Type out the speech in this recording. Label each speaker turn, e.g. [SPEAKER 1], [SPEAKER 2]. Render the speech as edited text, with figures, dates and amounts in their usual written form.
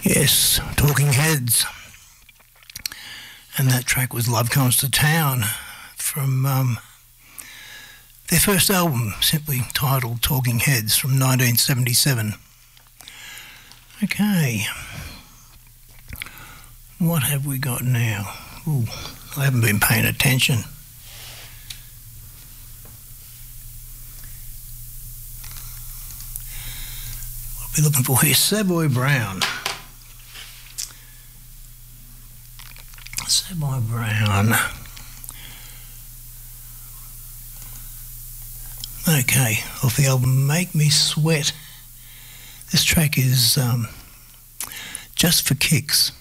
[SPEAKER 1] Yes, Talking Heads. And that track was Love Comes to Town from their first album, simply titled Talking Heads, from 1977. Okay. What have we got now? Ooh, I haven't been paying attention. What are we looking for here? Savoy Brown. Savoy Brown. Okay, off the album Make Me Sweat. This track is Just for Kicks.